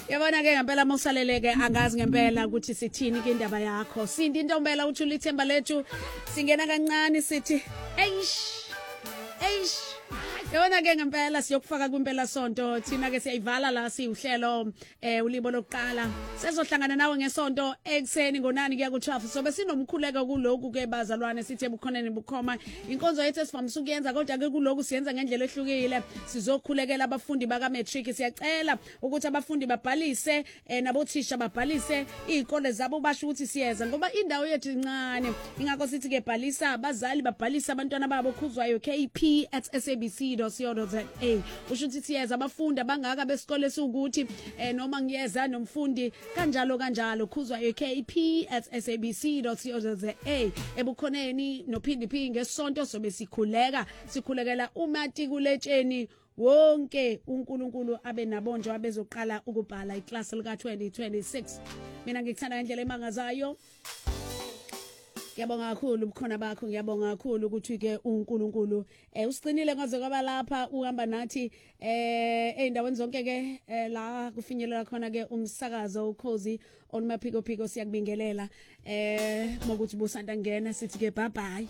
Yabona ke ngempela mosaleleke angazi ngempela ukuthi sithini ke indaba yakho. Sindi Ntombela uthi ulithemba lethu singena kancane sithi eish yabona ke ngempela siyokufaka kwimpela sonto thina ke siyayivala la siuhlelo ulibo lokuqala sezohlangana nawe ngesonto ekseni ngonani kuya ku12 so besinomkhuleko kuloko ke bazalwane sithe bukhoneni bukhoma inkonzo yethu esivamisa ukuyenza kodwa ke kuloko siyenza ngendlela ehlukile sizokhulekela abafundi baka matric siyacela ukuthi abafundi babhalise nabothisha babhalise izikole zabo basho ukuthi siyeza ngoba indawo yethu incane ingakho sithi ke bhalisa abazali babhalisa abantwana babo khuzwayo kp@sabc.co.za usho ukuthi siyeza abafundi abangaka besikole esiwukuthi noma ngiyeza nomfundi kanjalo khuzwayo kp@sabc.co.za ebukhoneni nophindiphi ngesonto sobe sikhulekela umatikuletsheni wonke uNkulunkulu abe nabonjo abezoqala ukubhala iclass lika 2026 mina ngikuthanda ngendlela emangazayo. Ngiyabonga kakhulu ubukhona bakho ngiyabonga kakhulu ukuthi ke uNkulunkulu usicinile ngaze kwaba lapha uhamba nathi eindaweni zonke ke la kufinyelela khona ke umsakazo ukhozi onmaphiko siyakubingelela mokuthi busanda ngena sithi ke bye bye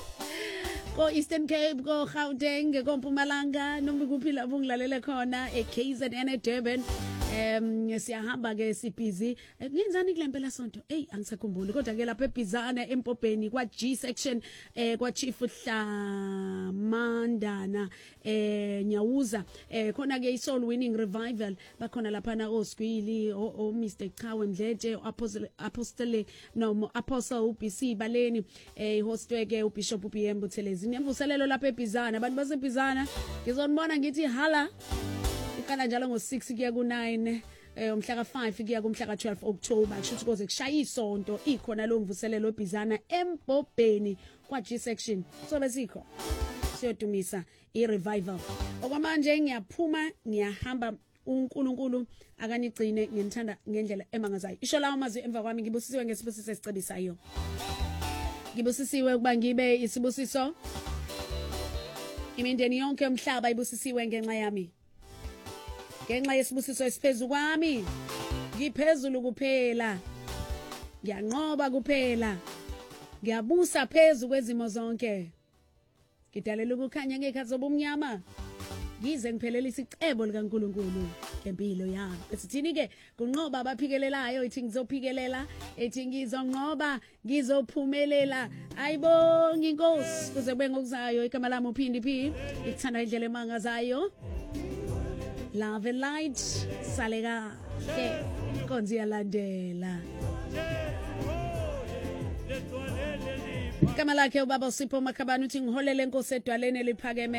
ko Eastern Cape ko Gauteng ko Mpumalanga noma kuphi la bungilalele khona eKZN Durban siyahamba ke sibhizi ngenzani kulempela sonto angisakhumbuli kodwa ke lapha eBizana eMpopeni kwa G section kwa Chief Hlamandana Nyawuza khona ke iSoul Winning Revival bakhona lapha na oSkwili o Mr Chawe Mdletshe Apostle no Apostle UBC Baleni hostwe ke uBishop UBM Buthelezi nemvuselelo lapha eBizana abantu baseBizana ngizonibona ngithi hala ikana njalo ngo6 kuya ku9 umhla ka5 kuya kumhla ka12 October kusho ukuthi koze kushaya isonto ikhona lo mvuselelo eBizana eMbobheni kwa G section so besikho siyodumisa irevival okwamanje ngiyaphuma ngiyahamba uNkulunkulu akanigcine nginithanda ngendlela emangazayo isho lawo amazwi emva kwami ngibusisiwe ngesibusiso esicebisayo ngibusisiwe ukuba ngibe isibusiso imindeni yonke emhlaba ibusisiwe ngenxa yami ngenxa yesibusiso esiphezulu kwami ngiphezulu kuphela ngiyanqoba kuphela ngiyabusa phezulu kwezimo zonke ngidalela ukukhanya ngekhathi zobumnyama ngize ngiphelele isicebo likaNkulunkulu empilo yami besithini ke kunqoba abaphikelelayo ithi ngizophikelela ethi ngizonqoba ngizophumelela ayibonga inkosi kuze kube ngokuzayo igama lami uphindiphi ikuthanda indlela emangazayo Love and Light salega konzi yalandela igama lakhe ubaba uSipho Makhabane uthi ngiholele inkosi edwaleni eliphakeme